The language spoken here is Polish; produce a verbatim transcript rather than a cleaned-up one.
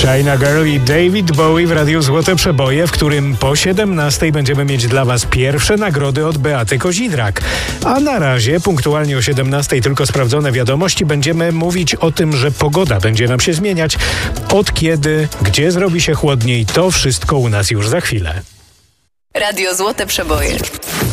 China Girl i David Bowie w Radiu Złote Przeboje, w którym po siedemnastej będziemy mieć dla Was pierwsze nagrody od Beaty Kozidrak. A na razie, punktualnie o siedemnastej, tylko sprawdzone wiadomości, będziemy mówić o tym, że pogoda będzie nam się zmieniać. Od kiedy, gdzie zrobi się chłodniej, to wszystko u nas już za chwilę. Radio Złote Przeboje.